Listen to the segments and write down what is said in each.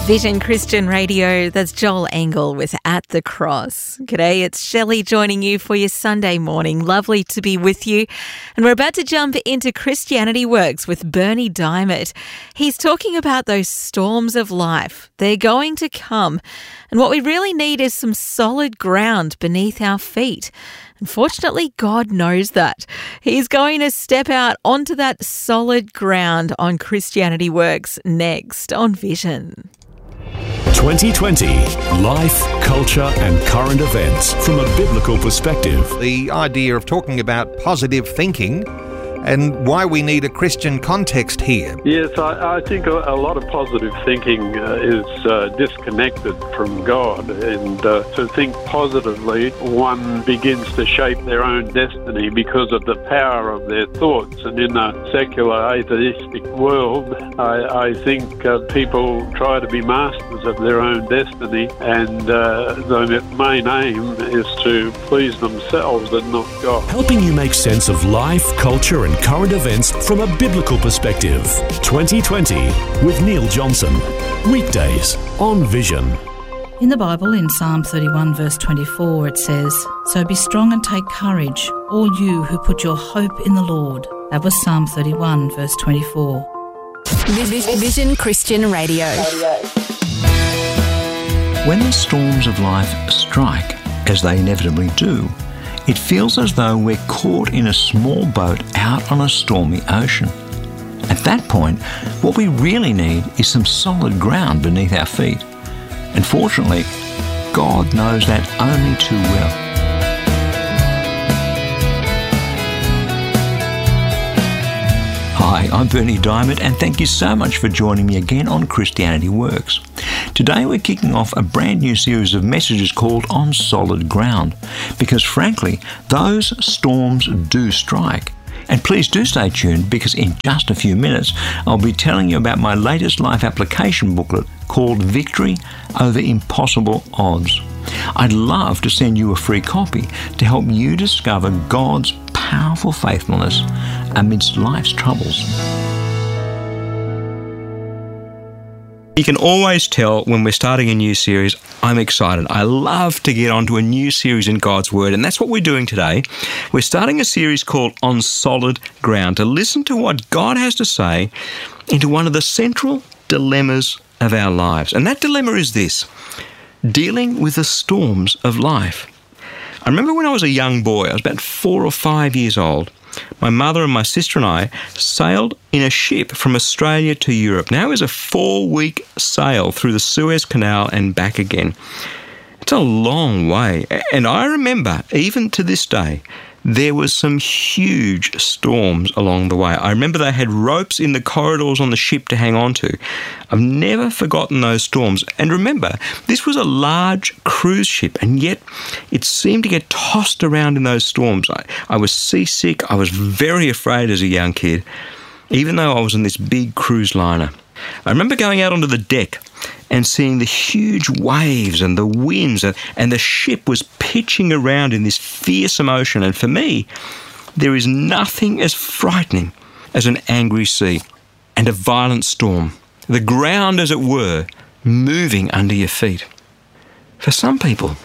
Vision Christian Radio, that's Joel Engel with At the Cross. G'day, it's Shelley joining you for your Sunday morning. Lovely to be with you. And we're about to jump into Christianity Works with Bernie Diamond. He's talking about those storms of life. They're going to come. And what we really need is some solid ground beneath our feet. Unfortunately, God knows that. He's going to step out onto that solid ground on Christianity Works next on Vision. 2020 Life, Culture and Current Events from a Biblical Perspective. The idea of talking about positive thinking and why we need a Christian context here. Yes, I think a lot of positive thinking is disconnected from God, and to think positively, one begins to shape their own destiny because of the power of their thoughts. And in a secular, atheistic world, I think people try to be masters of their own destiny, and the main aim is to please themselves and not God. Helping you make sense of life, culture and current events from a biblical perspective. 2020 with Neil Johnson. Weekdays on Vision. In the Bible, in Psalm 31 verse 24, it says, "So be strong and take courage, all you who put your hope in the Lord." That was Psalm 31 verse 24. Vision Christian Radio. When the storms of life strike, as they inevitably do, it feels as though we're caught in a small boat out on a stormy ocean. At that point, what we really need is some solid ground beneath our feet. And fortunately, God knows that only too well. Hi, I'm Bernie Diamond, and thank you so much for joining me again on Christianity Works. Today we're kicking off a brand new series of messages called On Solid Ground, because frankly, those storms do strike. And please do stay tuned, because in just a few minutes I'll be telling you about my latest life application booklet called Victory Over Impossible Odds. I'd love to send you a free copy to help you discover God's powerful faithfulness amidst life's troubles. You can always tell when we're starting a new series, I'm excited. I love to get onto a new series in God's Word, and that's what we're doing today. We're starting a series called On Solid Ground, to listen to what God has to say into one of the central dilemmas of our lives. And that dilemma is this: dealing with the storms of life. I remember when I was a young boy, I was about 4 or 5 years old, my mother and my sister and I sailed in a ship from Australia to Europe. Now it was a 4-week sail through the Suez Canal and back again. It's a long way. And I remember, even to this day, there was some huge storms along the way. I remember they had ropes in the corridors on the ship to hang on to. I've never forgotten those storms. And remember, this was a large cruise ship, and yet it seemed to get tossed around in those storms. I was seasick. I was very afraid as a young kid, even though I was on this big cruise liner. I remember going out onto the deck and seeing the huge waves and the winds, and the ship was pitching around in this fearsome ocean. And for me, there is nothing as frightening as an angry sea and a violent storm, the ground, as it were, moving under your feet. For some people,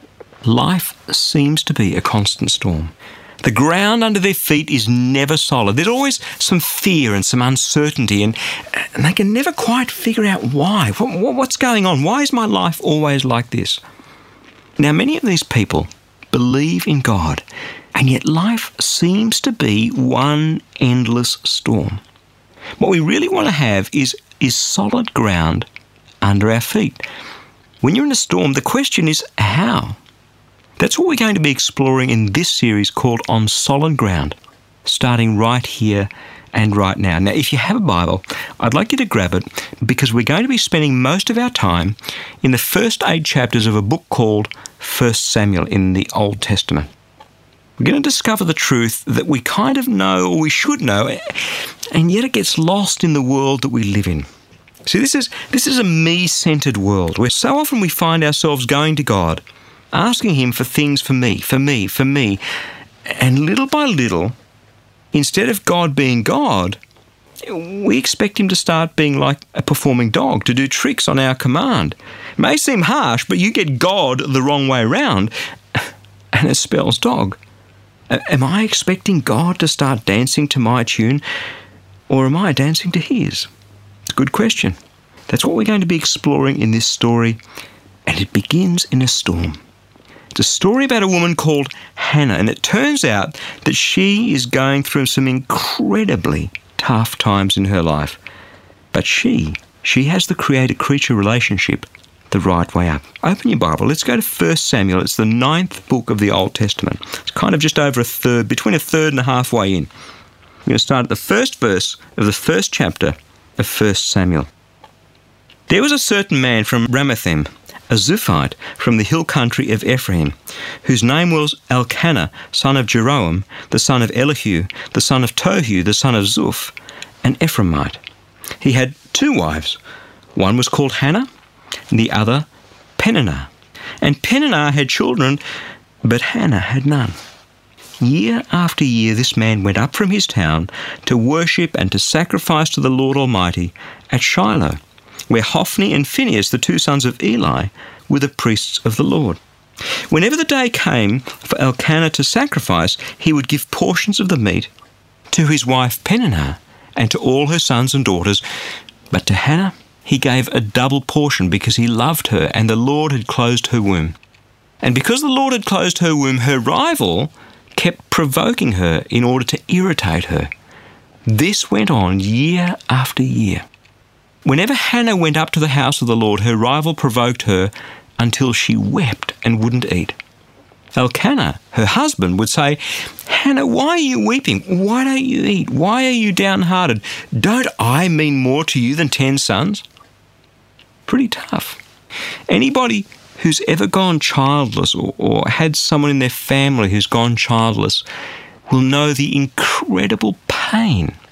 life seems to be a constant storm. The ground under their feet is never solid. There's always some fear and some uncertainty, and they can never quite figure out why. What's going on? Why is my life always like this? Now, many of these people believe in God, and yet life seems to be one endless storm. What we really want to have is solid ground under our feet. When you're in a storm, the question is how? That's what we're going to be exploring in this series called On Solid Ground, starting right here and right now. Now, if you have a Bible, I'd like you to grab it, because we're going to be spending most of our time in the first 8 chapters of a book called 1 Samuel in the Old Testament. We're going to discover the truth that we kind of know, or we should know, and yet it gets lost in the world that we live in. See, this is a me-centered world where so often we find ourselves going to God, asking Him for things for me. And little by little, instead of God being God we expect him to start being like a performing dog, to do tricks on our command. It may seem harsh, but you get God the wrong way round, and it spells dog. Am I expecting God to start dancing to my tune, or am I dancing to his? It's a good question. That's what we're going to be exploring in this story, and it begins in a storm. It's a story about a woman called Hannah, and it turns out that she is going through some incredibly tough times in her life. But she has the creator-creature relationship the right way up. Open your Bible. Let's go to 1 Samuel. It's the 9th book of the Old Testament. It's kind of just over a third, between a third and a halfway in. We're going to start at the first verse of the first chapter of 1 Samuel. There was a certain man from Ramathaim, a Zuphite from the hill country of Ephraim, whose name was Elkanah, son of Jeroham, the son of Elihu, the son of Tohu, the son of Zuph, an Ephraimite. He had 2 wives. One was called Hannah, and the other Peninnah. And Peninnah had children, but Hannah had none. Year after year this man went up from his town to worship and to sacrifice to the Lord Almighty at Shiloh, where Hophni and Phinehas, the 2 sons of Eli, were the priests of the Lord. Whenever the day came for Elkanah to sacrifice, he would give portions of the meat to his wife Peninnah and to all her sons and daughters, but to Hannah he gave a double portion because he loved her and the Lord had closed her womb. And because the Lord had closed her womb, her rival kept provoking her in order to irritate her. This went on year after year. Whenever Hannah went up to the house of the Lord, her rival provoked her until she wept and wouldn't eat. Elkanah, her husband, would say, "Hannah, why are you weeping? Why don't you eat? Why are you downhearted? Don't I mean more to you than 10 sons?" Pretty tough. Anybody who's ever gone childless or had someone in their family who's gone childless will know the incredible pain